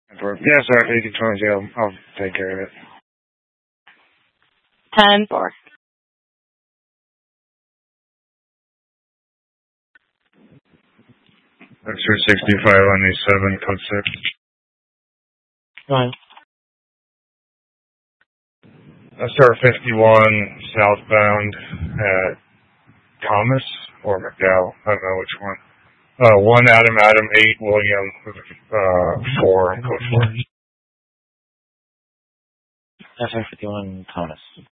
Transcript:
Yeah, sorry, you can totally I'll take care of it. 10-4. That's for 65 on the 7, code 6. Go ahead. That's our 51 southbound at Thomas or McDowell. I don't know which one. 1 Adam, 8 William, 4, code 4. SR51 Thomas.